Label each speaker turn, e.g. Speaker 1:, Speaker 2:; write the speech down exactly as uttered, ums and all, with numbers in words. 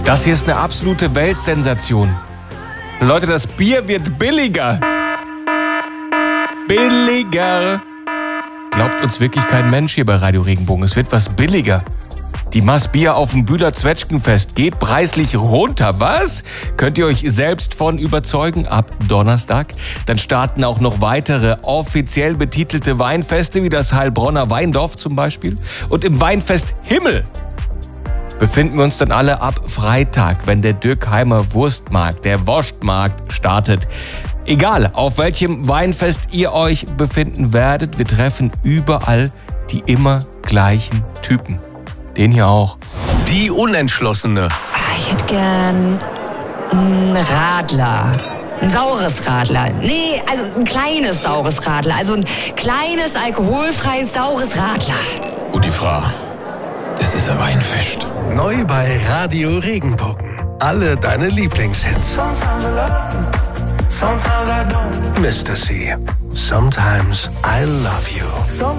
Speaker 1: Das hier ist eine absolute Weltsensation. Leute, das Bier wird billiger. Billiger. Glaubt uns wirklich kein Mensch hier bei Radio Regenbogen. Es wird was billiger. Die Maß Bier auf dem Bühler Zwetschgenfest geht preislich runter. Was? Könnt ihr euch selbst von überzeugen? Ab Donnerstag. Dann starten auch noch weitere offiziell betitelte Weinfeste, wie das Heilbronner Weindorf zum Beispiel. Und im Weinfest Himmel befinden wir uns dann alle ab Freitag, wenn der Dürkheimer Wurstmarkt, der Wurstmarkt, startet. Egal, auf welchem Weinfest ihr euch befinden werdet, wir treffen überall die immer gleichen Typen. Den hier auch.
Speaker 2: Die Unentschlossene.
Speaker 3: Ich hätte gern einen Radler. Ein saures Radler. Nee, also ein kleines saures Radler. Also ein kleines, alkoholfreies, saures Radler.
Speaker 2: Und die Frau, das ist ein Weinfest.
Speaker 4: Neu bei Radio Regenbogen. Alle deine Lieblingshits. Mister C. Sometimes I love you.